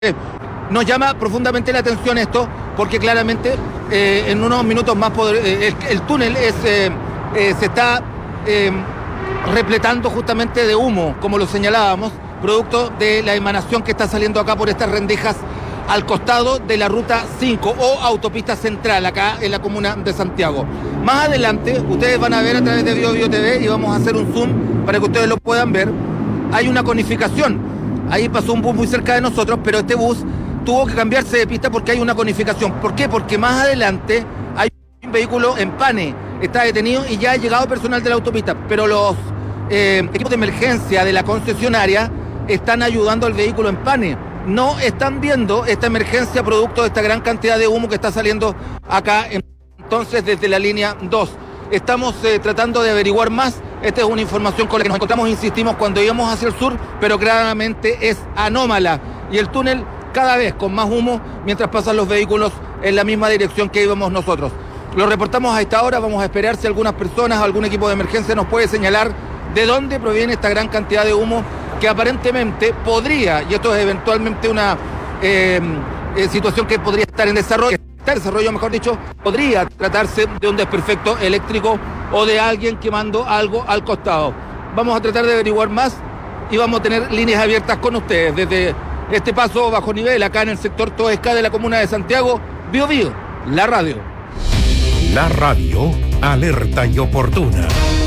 Nos llama profundamente la atención esto, porque claramente en unos minutos más el túnel se está repletando justamente de humo, como lo señalábamos, producto de la emanación que está saliendo acá por estas rendijas al costado de la ruta 5 o autopista central, acá en la comuna de Santiago. Más adelante, ustedes van a ver a través de BioBio TV, y vamos a hacer un zoom para que ustedes lo puedan ver, hay una conificación. Ahí pasó un bus muy cerca de nosotros, pero este bus tuvo que cambiarse de pista porque hay una conificación. ¿Por qué? Porque más adelante hay un vehículo en pane, está detenido y ya ha llegado personal de la autopista, pero los equipos de emergencia de la concesionaria están ayudando al vehículo en pane. No están viendo esta emergencia producto de esta gran cantidad de humo que está saliendo acá, entonces, desde la línea 2. Estamos tratando de averiguar más. Esta es una información con la que nos encontramos, insistimos, cuando íbamos hacia el sur, pero claramente es anómala. Y el túnel cada vez con más humo mientras pasan los vehículos en la misma dirección que íbamos nosotros. Lo reportamos a esta hora, vamos a esperar si algunas personas o algún equipo de emergencia nos puede señalar de dónde proviene esta gran cantidad de humo que aparentemente podría, y esto es eventualmente una situación que podría estar en desarrollo, mejor dicho, podría tratarse de un desperfecto eléctrico o de alguien quemando algo al costado. Vamos a tratar de averiguar más y vamos a tener líneas abiertas con ustedes desde este paso bajo nivel acá en el sector Toesca de la comuna de Santiago. BioBio, la radio. La radio, alerta y oportuna.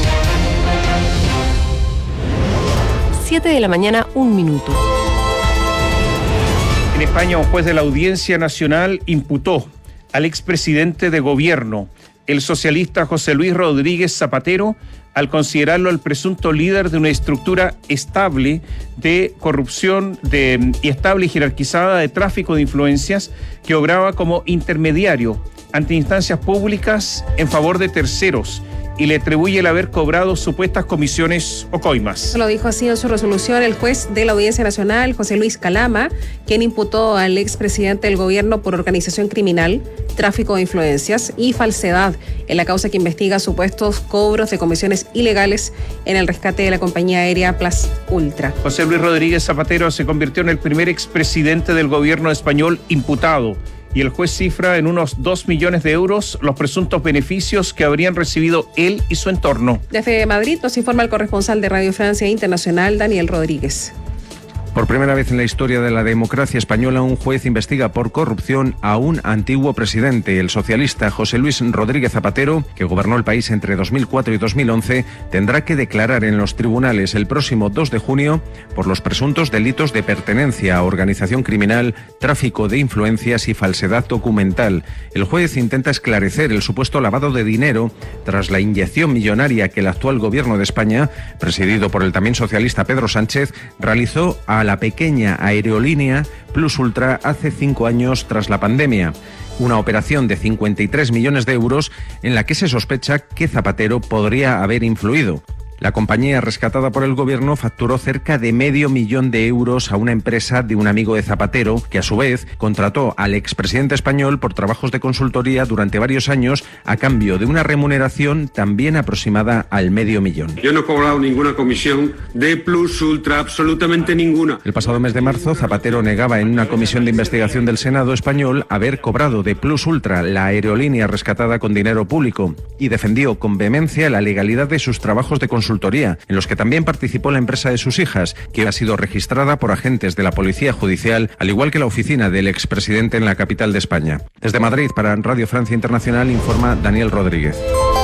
7 de la mañana, 1 minuto. En España, un juez de la Audiencia Nacional imputó al expresidente de gobierno, el socialista José Luis Rodríguez Zapatero, al considerarlo el presunto líder de una estructura estable de corrupción y estable y jerarquizada de tráfico de influencias que obraba como intermediario ante instancias públicas en favor de terceros, y le atribuye el haber cobrado supuestas comisiones o coimas. Lo dijo así en su resolución el juez de la Audiencia Nacional, José Luis Calama, quien imputó al expresidente del gobierno por organización criminal, tráfico de influencias y falsedad en la causa que investiga supuestos cobros de comisiones ilegales en el rescate de la compañía aérea Plus Ultra. José Luis Rodríguez Zapatero se convirtió en el primer expresidente del gobierno español imputado, y el juez cifra en unos 2 millones de euros los presuntos beneficios que habrían recibido él y su entorno. Desde Madrid nos informa el corresponsal de Radio Francia Internacional, Daniel Rodríguez. Por primera vez en la historia de la democracia española, un juez investiga por corrupción a un antiguo presidente. El socialista José Luis Rodríguez Zapatero, que gobernó el país entre 2004 y 2011, tendrá que declarar en los tribunales el próximo 2 de junio por los presuntos delitos de pertenencia a organización criminal, tráfico de influencias y falsedad documental. El juez intenta esclarecer el supuesto lavado de dinero tras la inyección millonaria que el actual gobierno de España, presidido por el también socialista Pedro Sánchez, realizó a la pequeña aerolínea Plus Ultra hace 5 años tras la pandemia. Una operación de 53 millones de euros en la que se sospecha que Zapatero podría haber influido. La compañía rescatada por el gobierno facturó cerca de $500,000 de euros a una empresa de un amigo de Zapatero, que a su vez contrató al expresidente español por trabajos de consultoría durante varios años a cambio de una remuneración también aproximada al $500,000. Yo no he cobrado ninguna comisión de Plus Ultra, absolutamente ninguna. El pasado mes de marzo, Zapatero negaba en una comisión de investigación del Senado español haber cobrado de Plus Ultra, la aerolínea rescatada con dinero público, y defendió con vehemencia la legalidad de sus trabajos de consultoría, en los que también participó la empresa de sus hijas, que ha sido registrada por agentes de la Policía Judicial, al igual que la oficina del expresidente en la capital de España. Desde Madrid, para Radio Francia Internacional, informa Daniel Rodríguez.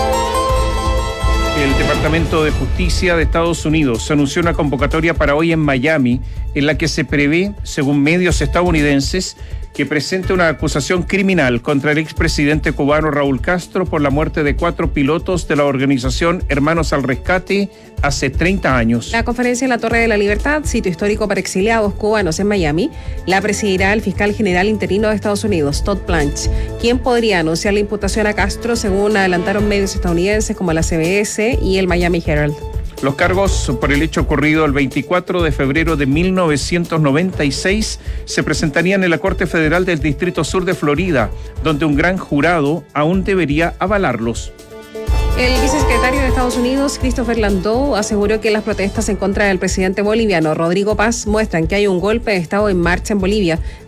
El Departamento de Justicia de Estados Unidos anunció una convocatoria para hoy en Miami, en la que se prevé, según medios estadounidenses, que presente una acusación criminal contra el expresidente cubano Raúl Castro por la muerte de 4 pilotos de la organización Hermanos al Rescate hace 30 años. La conferencia en la Torre de la Libertad, sitio histórico para exiliados cubanos en Miami, la presidirá el fiscal general interino de Estados Unidos, Todd Blanche, quien podría anunciar la imputación a Castro, según adelantaron medios estadounidenses como la CBS y el Miami Herald. Los cargos por el hecho ocurrido el 24 de febrero de 1996 se presentarían en la Corte Federal del Distrito Sur de Florida, donde un gran jurado aún debería avalarlos. El vicesecretario de Estados Unidos, Christopher Landau, aseguró que las protestas en contra del presidente boliviano Rodrigo Paz muestran que hay un golpe de Estado en marcha en Bolivia.